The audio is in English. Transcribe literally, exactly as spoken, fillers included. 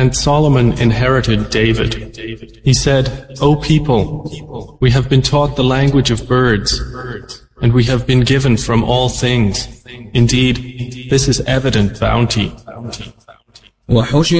And Solomon inherited David. He said, O people, we have been taught the language of birds, and we have been given from all things. Indeed, this is evident bounty.